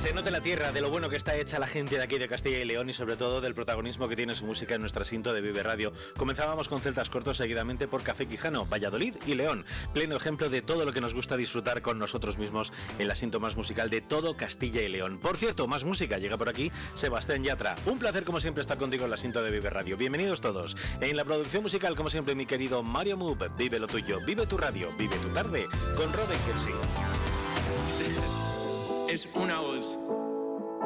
se note la tierra, de lo bueno que está hecha la gente de aquí de Castilla y León y sobre todo del protagonismo que tiene su música en nuestra cinta de Vive Radio. Comenzábamos con Celtas Cortos, seguidamente por Café Quijano, Valladolid y León. Pleno ejemplo de todo lo que nos gusta disfrutar con nosotros mismos en la cinta más musical de todo Castilla y León. Por cierto, más música, llega por aquí Sebastián Yatra. Un placer como siempre estar contigo en la cinta de Vive Radio. Bienvenidos todos. En la producción musical, como siempre, mi querido Mario Moop. Vive lo tuyo, vive tu radio, vive tu tarde con Robin Kelsey. Es una voz.